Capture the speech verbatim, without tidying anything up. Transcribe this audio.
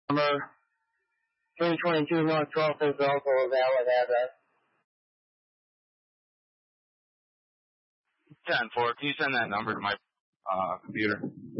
Number three twenty-two North twelfth is also a valid address. ten four, can you send that number to my uh, computer?